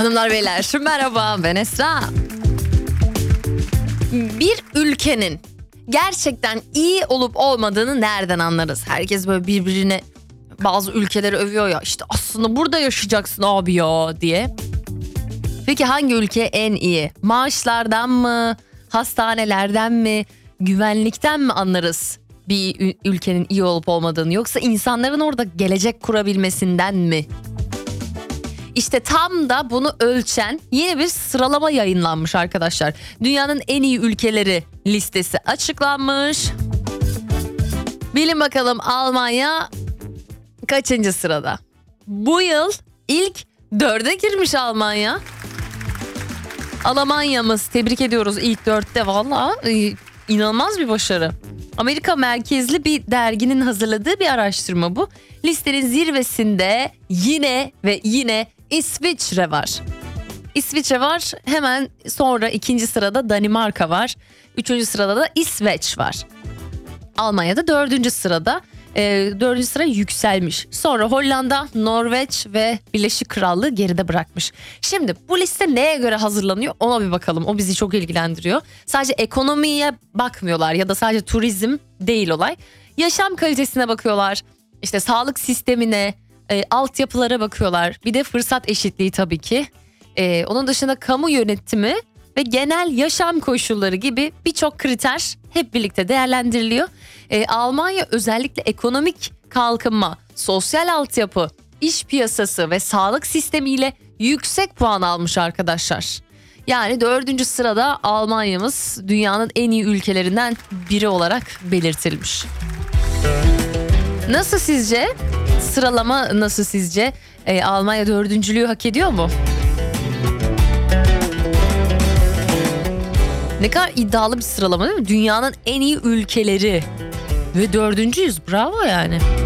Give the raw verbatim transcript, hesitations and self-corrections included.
Hanımlar beyler merhaba, ben Esra. Bir ülkenin gerçekten iyi olup olmadığını nereden anlarız? Herkes böyle birbirine bazı ülkeleri övüyor ya, işte aslında burada yaşayacaksın abi ya diye. Peki hangi ülke en iyi? Maaşlardan mı? Hastanelerden mi? Güvenlikten mi anlarız bir ülkenin iyi olup olmadığını? Yoksa insanların orada gelecek kurabilmesinden mi? İşte tam da bunu ölçen yeni bir sıralama yayınlanmış arkadaşlar. Dünyanın en iyi ülkeleri listesi açıklanmış. Bilin bakalım Almanya kaçıncı sırada? Bu yıl ilk dörde girmiş Almanya. Almanya'mız, tebrik ediyoruz, ilk dörtte. Valla e, inanılmaz bir başarı. Amerika merkezli bir derginin hazırladığı bir araştırma bu. Listenin zirvesinde yine ve yine İsviçre var. İsviçre var, hemen sonra ikinci sırada Danimarka var. Üçüncü sırada da İsveç var. Almanya'da dördüncü sırada. E, dördüncü sıra yükselmiş. Sonra Hollanda, Norveç ve Birleşik Krallığı geride bırakmış. Şimdi bu liste neye göre hazırlanıyor ona bir bakalım. O bizi çok ilgilendiriyor. Sadece ekonomiye bakmıyorlar ya da sadece turizm değil olay. Yaşam kalitesine bakıyorlar. İşte sağlık sistemine, e, altyapılara bakıyorlar. Bir de fırsat eşitliği tabii ki. E, onun dışında kamu yönetimi ve genel yaşam koşulları gibi birçok kriter hep birlikte değerlendiriliyor. Ee, Almanya özellikle ekonomik kalkınma, sosyal altyapı, iş piyasası ve sağlık sistemiyle yüksek puan almış arkadaşlar. Yani dördüncü sırada Almanya'mız dünyanın en iyi ülkelerinden biri olarak belirtilmiş. Nasıl sizce? Sıralama nasıl sizce? Ee, Almanya dördüncülüğü hak ediyor mu? Ne kadar iddialı bir sıralama değil mi? Dünyanın en iyi ülkeleri. Ve dördüncüyüz, bravo yani.